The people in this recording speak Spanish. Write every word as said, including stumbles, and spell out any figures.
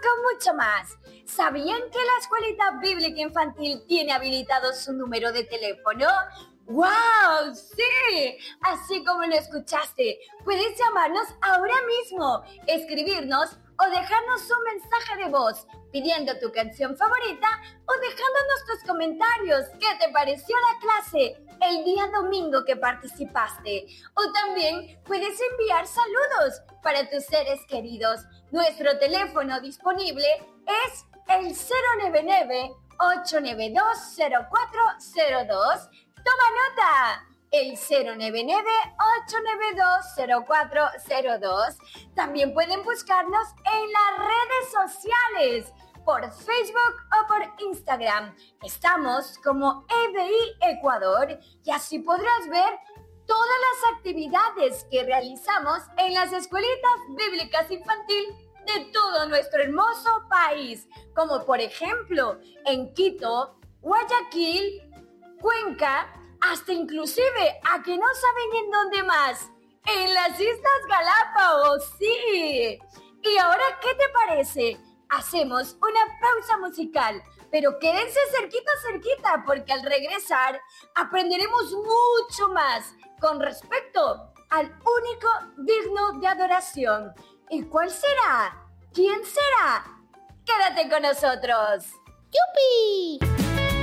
con mucho más. ¿Sabían que la Escuelita Bíblica Infantil tiene habilitado su número de teléfono? ¡Wow! ¡Sí! Así como lo escuchaste, puedes llamarnos ahora mismo, escribirnos o dejarnos un mensaje de voz pidiendo tu canción favorita o dejándonos tus comentarios. ¿Qué te pareció la clase el día domingo que participaste? O también puedes enviar saludos para tus seres queridos. Nuestro teléfono disponible es el cero nueve nueve, ocho nueve dos, cero cuatro cero dos. ¡Toma nota! El cero nueve nueve, ocho nueve dos, cero cuatro cero dos. También pueden buscarnos en las redes sociales, por Facebook o por Instagram. Estamos como E B I Ecuador y así podrás ver todas las actividades que realizamos en las escuelitas bíblicas infantil de todo nuestro hermoso país, como por ejemplo en Quito, Guayaquil, Cuenca, hasta inclusive, ¿a que no saben en dónde más? En las Islas Galápagos, sí. ¿Y ahora qué te parece? Hacemos una pausa musical, pero quédense cerquita, cerquita, porque al regresar aprenderemos mucho más con respecto al único digno de adoración. ¿Y cuál será? ¿Quién será? Quédate con nosotros. ¡Yupi!